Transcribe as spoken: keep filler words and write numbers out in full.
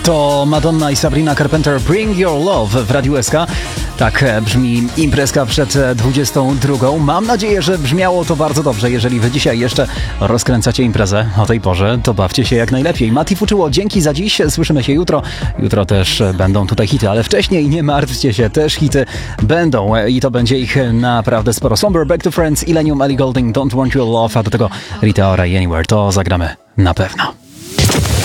To Madonna i Sabrina Carpenter, Bring Your Love w Radiu S K. Tak brzmi imprezka przed dwudziestą drugą. Mam nadzieję, że brzmiało to bardzo dobrze. Jeżeli wy dzisiaj jeszcze rozkręcacie imprezę o tej porze, to bawcie się jak najlepiej. Mati Fuczyło, dzięki za dziś. Słyszymy się jutro. Jutro też będą tutaj hity, ale wcześniej nie martwcie się, też hity będą i to będzie ich naprawdę sporo. Somber, Back to Friends, Illenium, Ellie Goulding, Don't Want Your Love, a do tego Rita Ora i Anywhere. To zagramy na pewno.